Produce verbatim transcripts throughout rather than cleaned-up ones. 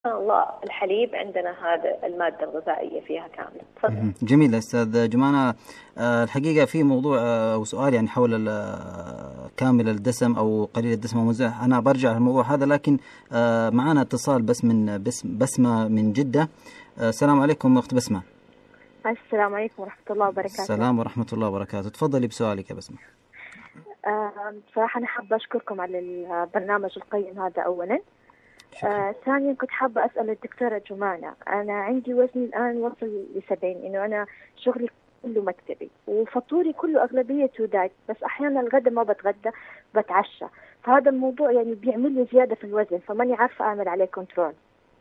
الله الحليب عندنا هذا المادة الغذائية فيها كاملة. تفضل. جميل أستاذ جمانة. الحقيقة في موضوع أو سؤال يعني حول كامل الدسم أو قليل الدسم ومزاح، أنا برجع للموضوع هذا، لكن معنا اتصال بس من بسمة من جدة. السلام عليكم أخت بسمة. السلام عليكم ورحمة الله وبركاته. السلام ورحمة الله وبركاته. تفضلي بسؤالك يا بسمة. آه بصراحة أنا حابة أشكركم على البرنامج القيم هذا أولا. آه ثانيا كنت حابة أسأل الدكتورة جمانة، أنا عندي وزني الآن وصل لسبعين، إنه أنا شغلي كله مكتبي وفطوري كله أغلبيته دايت، بس أحيانا الغداء ما بتغدى بتعشى، فهذا الموضوع يعني بيعمل لي زيادة في الوزن، فماني عارفة أعمل عليه كنترول.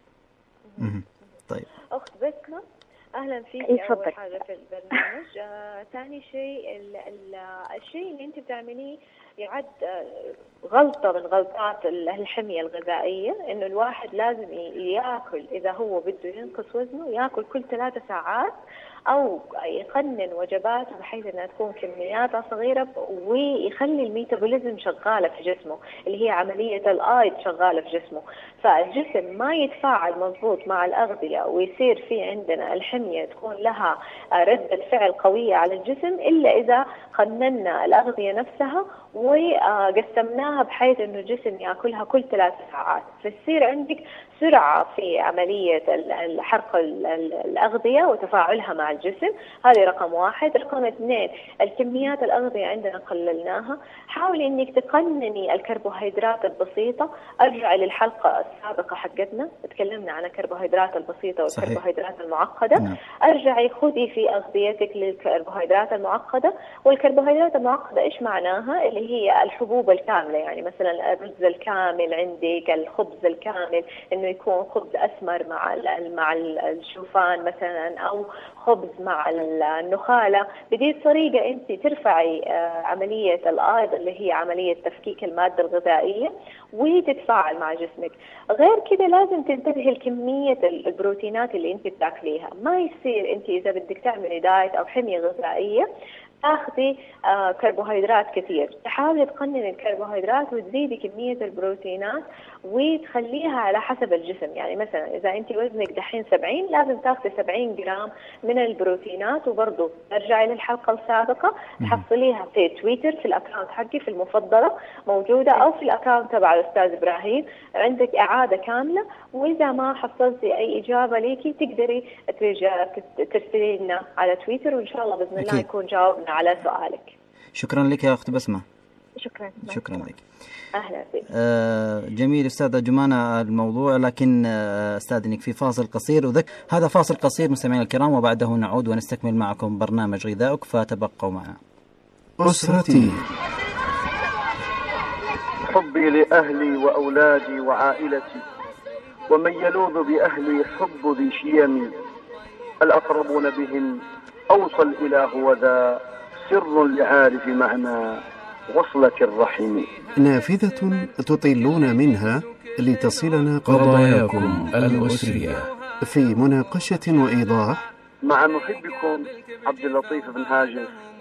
طيب أخت بسمة، أهلا فيك. إيه أول حاجة في البرنامج. آه، ثاني شيء ال ال الشيء اللي أنت بتعمليه يعد آه، غلطة من غلطات الحمية الغذائية، إنه الواحد لازم يأكل إذا هو بده ينقص وزنه، يأكل كل ثلاثة ساعات أو يقنن وجباته بحيث أنها تكون كمياتها صغيرة، ويخلي الميتابوليزم شغالة في جسمه، اللي هي عملية الآيض شغالة في جسمه، فالجسم ما يتفاعل مضبوط مع الأغذية ويصير في عندنا الحمية تكون لها ردة فعل قوية على الجسم إلا إذا قننا الأغذية نفسها وقسمناها بحيث أنه الجسم يأكلها كل ثلاث ساعات، فتصير عندك سرعة في عملية حرق الأغذية وتفاعلها مع الجسم. هذه رقم واحد. رقم اثنين، الكميات الأغذية عندنا قللناها. حاولي إنك تقنني الكربوهيدرات البسيطة. أرجع للحلقة السابقة حقتنا تكلمنا عن الكربوهيدرات البسيطة والكربوهيدرات المعقدة. نعم. أرجعي خذي في أغذيتك للكربوهيدرات المعقدة. والكربوهيدرات المعقدة إيش معناها؟ اللي هي الحبوب الكاملة، يعني مثلا الرز الكامل عندك، الخبز الكامل، إنه يكون خبز أسمر مع مع الشوفان مثلا، أو خبز مع النخالة. بدي الطريقة أنت ترفعي عملية الأيض اللي هي عملية تفكيك المادة الغذائية وتتفاعل مع جسمك. غير كده لازم تنتبهي لكمية البروتينات اللي أنت بتاكليها. ما يصير أنت إذا بدك تعملي دايت أو حمية غذائية تاخذي آه كربوهيدرات كثير. تحاولي تقنني الكربوهيدرات وتزيدي كمية البروتينات وتخليها على حسب الجسم. يعني مثلا إذا أنت وزنك دحين سبعين لازم تاخذي سبعين جرام من البروتينات. وبرضه ترجعي للحلقة السابقة تحصليها في تويتر في الأكاونت حقي في المفضلة موجودة، أو في الأكاونت تبع الأستاذ إبراهيم عندك إعادة كاملة. وإذا ما حصلتي أي إجابة ليكي تقدري ترسلي لنا على تويتر، وإن شاء الله بإذن الله يكون جاوبنا على سؤالك. شكرا لك يا أخت بسمة. شكرا. شكرا لك. أهلا بك. آه جميل أستاذة جمانة الموضوع، لكن آه أستاذنك في فاصل قصير، وذك هذا فاصل قصير مستمعينا الكرام، وبعده نعود ونستكمل معكم برنامج غذائك، فتبقوا معنا. أسرتي، حبي لأهلي وأولادي وعائلتي، ومن يلوذ بأهلي حب ذي شيمي، الأقربون بهم أوصل إلى هو ذا، سر لعارف معنى وصلة الرحم، نافذة تطلون منها لتصلنا قضاياكم الأسرية، في مناقشة وإيضاح مع محبكم عبد اللطيف بن هاجر.